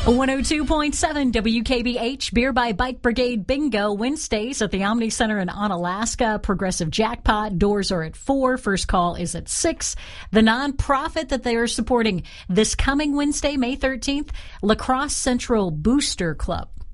102.7 WKBH, Beer by Bike Brigade Bingo, Wednesdays at the Omni Center in Onalaska. Progressive Jackpot, doors are at 4. First call is at 6. The nonprofit that they are supporting this coming Wednesday, May 13th, La Crosse Central Booster Club.